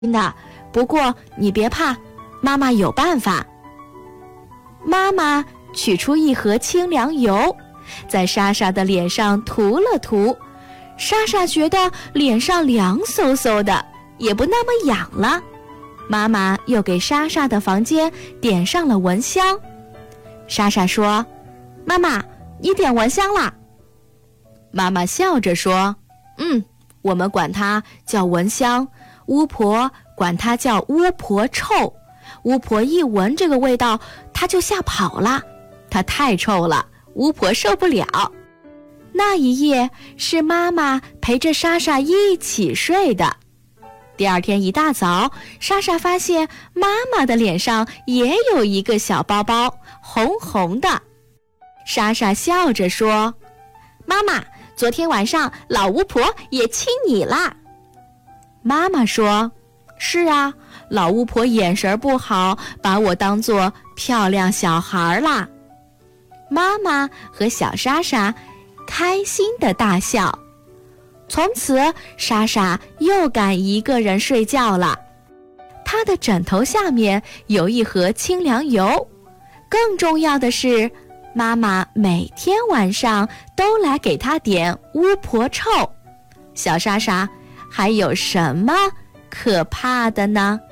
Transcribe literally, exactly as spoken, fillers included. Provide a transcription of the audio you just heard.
的，不过你别怕，妈妈有办法。妈妈取出一盒清凉油，在莎莎的脸上涂了涂，莎莎觉得脸上凉飕飕的，也不那么痒了。妈妈又给莎莎的房间点上了蚊香。莎莎说：“妈妈，你点蚊香啦？”妈妈笑着说：“嗯，我们管它叫蚊香，巫婆管它叫巫婆臭。巫婆一闻这个味道，她就吓跑了，它太臭了，巫婆受不了。”那一夜是妈妈陪着莎莎一起睡的。第二天一大早，莎莎发现妈妈的脸上也有一个小包包，红红的。莎莎笑着说：“妈妈，昨天晚上老巫婆也亲你啦。”妈妈说：“是啊，老巫婆眼神不好，把我当作漂亮小孩啦。”妈妈和小莎莎开心地大笑。从此，莎莎又敢一个人睡觉了。她的枕头下面有一盒清凉油。更重要的是，妈妈每天晚上都来给她点巫婆臭。小莎莎，还有什么可怕的呢？